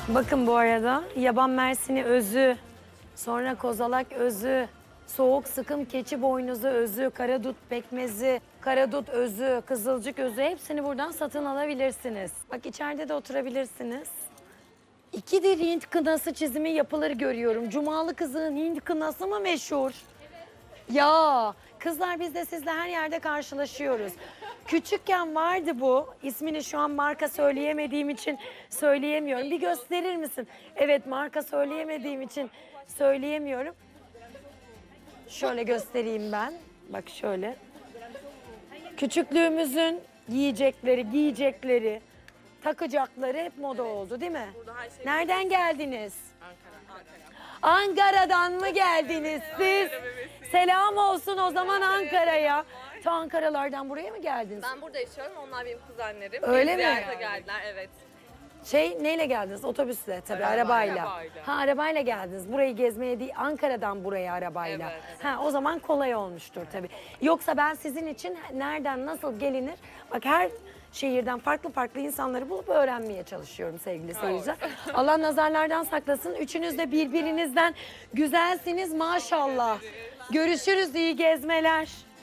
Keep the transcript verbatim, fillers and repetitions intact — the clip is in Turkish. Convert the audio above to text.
Bakın bu arada yaban mersini özü, sonra kozalak özü, soğuk sıkım keçi boynuzu özü, karadut pekmezi, karadut özü, kızılcık özü hepsini buradan satın alabilirsiniz. Bak içeride de oturabilirsiniz. İkidir Hint kınası çizimi yapıları görüyorum. Cumalı kızın Hint kınası mı meşhur? Ya kızlar biz de sizle her yerde karşılaşıyoruz. Küçükken vardı bu. İsmini şu an marka söyleyemediğim için söyleyemiyorum. Bir gösterir misin? Evet marka söyleyemediğim için söyleyemiyorum. Şöyle göstereyim ben. Bak şöyle. Küçüklüğümüzün yiyecekleri, giyecekleri, takacakları hep moda oldu değil mi? Nereden geldiniz? Ankara'dan mı geldiniz siz? Selam olsun o zaman Ankara'ya. Ta Ankaralardan buraya mı geldiniz? Ben burada yaşıyorum, onlar benim kuzenlerim. Öyle Beni mi? ziyarete geldiler, evet. Şey neyle geldiniz? Otobüsle tabii Arabayla. arabayla. Arabayla. Ha arabayla geldiniz. Burayı gezmeye değil Ankara'dan buraya arabayla. Evet, evet. Ha o zaman kolay olmuştur tabii. Yoksa ben sizin için nereden nasıl gelinir? Bak her şehirden farklı farklı insanları bulup öğrenmeye çalışıyorum sevgili seyirciler. Allah nazarlardan saklasın. Üçünüz de birbirinizden güzelsiniz maşallah. Görüşürüz, iyi gezmeler.